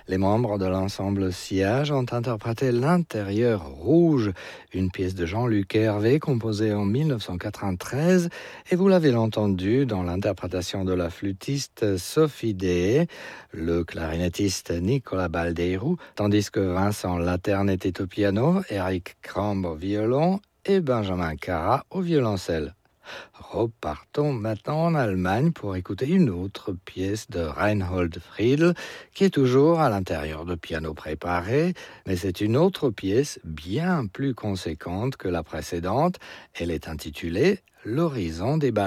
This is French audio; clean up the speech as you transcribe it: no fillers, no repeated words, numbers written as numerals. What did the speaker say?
Les membres de l'ensemble Sillage ont interprété l'intérieur rouge, une pièce de Jean-Luc Hervé composée en 1993, et vous l'avez entendu dans l'interprétation de la flûtiste Sophie Day, le clarinettiste Nicolas Baldeirou, tandis que Vincent Laterne était au piano, Eric Kramb au violon et Benjamin Cara au violoncelle. Repartons maintenant en Allemagne pour écouter une autre pièce de Reinhold Friedl qui est toujours à l'intérieur de piano préparé, mais c'est une autre pièce bien plus conséquente que la précédente. Elle est intitulée « L'horizon des ballons ».